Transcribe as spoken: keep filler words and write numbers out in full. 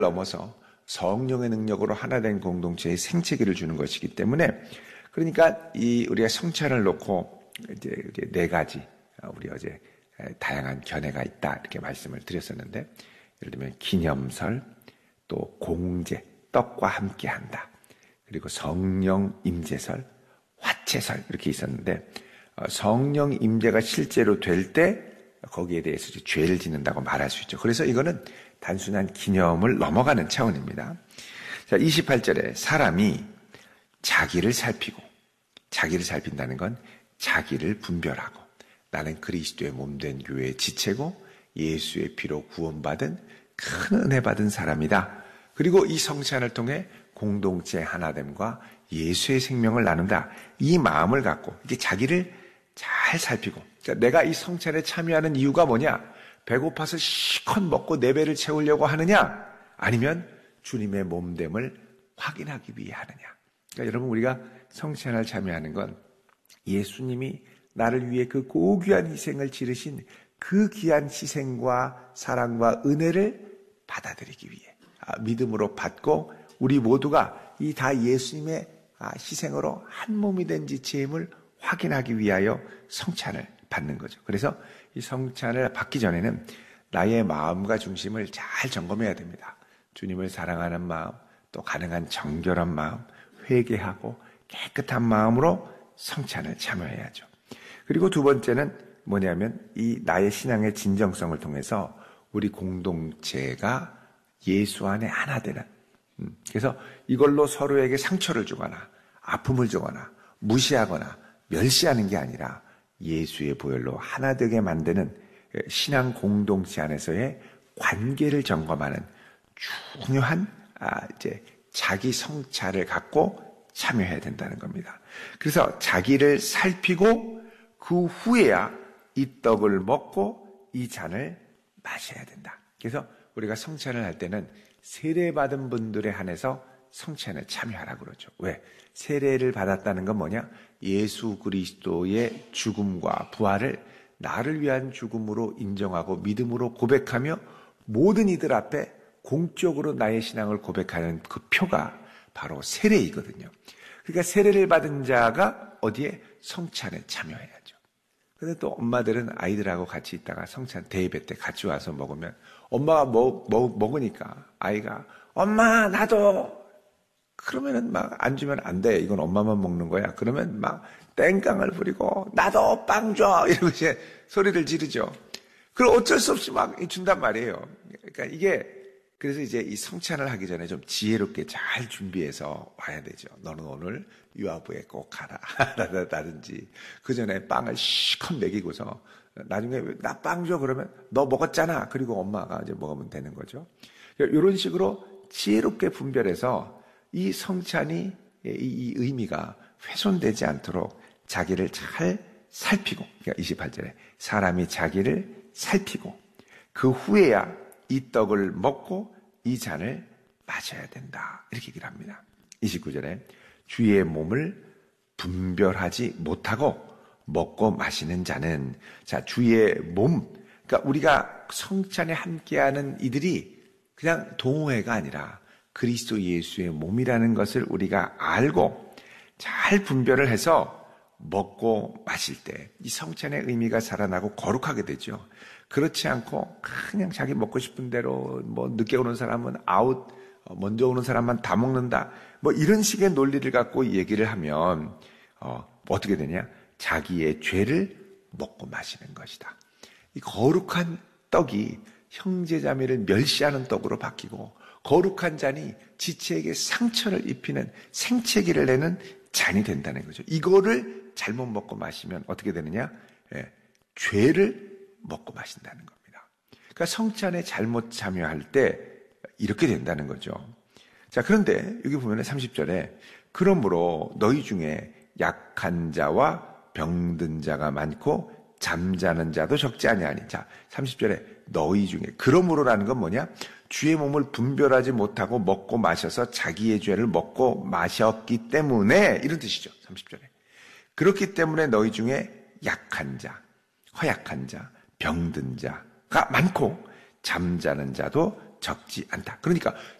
넘어서 성령의 능력으로 하나된 공동체의 생체기를 주는 것이기 때문에, 그러니까 이 우리가 성찬을 놓고 이제 네 가지 우리 어제 다양한 견해가 있다 이렇게 말씀을 드렸었는데, 예를 들면 기념설, 또 공제, 떡과 함께한다, 그리고 성령 임재설, 화채설 이렇게 있었는데, 성령 임재가 실제로 될 때 거기에 대해서 죄를 짓는다고 말할 수 있죠. 그래서 이거는 단순한 기념을 넘어가는 차원입니다. 자, 이십팔 절에 사람이 자기를 살피고, 자기를 살핀다는 건 자기를 분별하고, 나는 그리스도의 몸된 교회의 지체고 예수의 피로 구원받은 큰 은혜 받은 사람이다. 그리고 이 성찬을 통해 공동체 하나됨과 예수의 생명을 나눈다. 이 마음을 갖고 이게 자기를 잘 살피고, 그러니까 내가 이 성찬에 참여하는 이유가 뭐냐? 배고파서 실컷 먹고 내 배를 채우려고 하느냐? 아니면 주님의 몸됨을 확인하기 위해 하느냐? 그러니까 여러분, 우리가 성찬을 참여하는 건 예수님이 나를 위해 그 고귀한 희생을 치르신 그 귀한 희생과 사랑과 은혜를 받아들이기 위해, 믿음으로 받고 우리 모두가 이 다 예수님의 희생으로 한 몸이 된 지체임을 확인하기 위하여 성찬을 받는 거죠. 그래서 이 성찬을 받기 전에는 나의 마음과 중심을 잘 점검해야 됩니다. 주님을 사랑하는 마음, 또 가능한 정결한 마음, 회개하고 깨끗한 마음으로 성찬을 참여해야죠. 그리고 두 번째는 뭐냐면 이 나의 신앙의 진정성을 통해서 우리 공동체가 예수 안에 하나 되는, 그래서 이걸로 서로에게 상처를 주거나 아픔을 주거나 무시하거나 멸시하는 게 아니라 예수의 보혈로 하나 되게 만드는 신앙 공동체 안에서의 관계를 점검하는 중요한 아, 이제 자기 성찰을 갖고 참여해야 된다는 겁니다. 그래서 자기를 살피고 그 후에야 이 떡을 먹고 이 잔을 마셔야 된다. 그래서 우리가 성찬을 할 때는 세례받은 분들에 한해서 성찬에 참여하라고 그러죠. 왜? 세례를 받았다는 건 뭐냐? 예수 그리스도의 죽음과 부활을 나를 위한 죽음으로 인정하고 믿음으로 고백하며 모든 이들 앞에 공적으로 나의 신앙을 고백하는 그 표가 바로 세례이거든요. 그러니까 세례를 받은 자가 어디에? 성찬에 참여해야죠. 근데 또 엄마들은 아이들하고 같이 있다가 성찬 대예배 때 같이 와서 먹으면 엄마가 먹, 먹, 먹으니까 아이가 엄마 나도, 그러면은 막 안 주면 안 돼, 이건 엄마만 먹는 거야, 그러면 막 땡깡을 부리고 나도 빵 줘 이러고 이제 소리를 지르죠. 그럼 어쩔 수 없이 막 준단 말이에요. 그러니까 이게, 그래서 이제 이 성찬을 하기 전에 좀 지혜롭게 잘 준비해서 와야 되죠. 너는 오늘 유아부에 꼭 가라 라든지, 그 전에 빵을 실컷 먹이고서 나중에 나 빵 줘 그러면 너 먹었잖아, 그리고 엄마가 이제 먹으면 되는 거죠. 이런 식으로 지혜롭게 분별해서 이 성찬이, 이 의미가 훼손되지 않도록 자기를 잘 살피고, 그러니까 이십팔 절에 사람이 자기를 살피고 그 후에야 이 떡을 먹고 이 잔을 마셔야 된다, 이렇게 얘기를 합니다. 이십구 절에 주의 몸을 분별하지 못하고 먹고 마시는 자는, 자, 주의 몸, 그러니까 우리가 성찬에 함께하는 이들이 그냥 동호회가 아니라 그리스도 예수의 몸이라는 것을 우리가 알고 잘 분별을 해서 먹고 마실 때 이 성찬의 의미가 살아나고 거룩하게 되죠. 그렇지 않고 그냥 자기 먹고 싶은 대로, 뭐 늦게 오는 사람은 아웃, 먼저 오는 사람만 다 먹는다, 뭐 이런 식의 논리를 갖고 얘기를 하면 어, 어떻게 되냐? 자기의 죄를 먹고 마시는 것이다. 이 거룩한 떡이 형제자매를 멸시하는 떡으로 바뀌고, 거룩한 잔이 지체에게 상처를 입히는 생채기를 내는 잔이 된다는 거죠. 이거를 잘못 먹고 마시면 어떻게 되느냐? 예, 죄를 먹고 마신다는 겁니다. 그러니까 성찬에 잘못 참여할 때 이렇게 된다는 거죠. 자, 그런데 여기 보면 삼십 절에 그러므로 너희 중에 약한 자와 병든 자가 많고 잠자는 자도 적지 아니하니. 자, 삼십 절에 너희 중에, 그러므로라는 건 뭐냐? 주의 몸을 분별하지 못하고 먹고 마셔서 자기의 죄를 먹고 마셨기 때문에, 이런 뜻이죠. 삼십 절에. 그렇기 때문에 너희 중에 약한 자, 허약한 자, 병든 자가 많고 잠자는 자도 적지 않다. 그러니까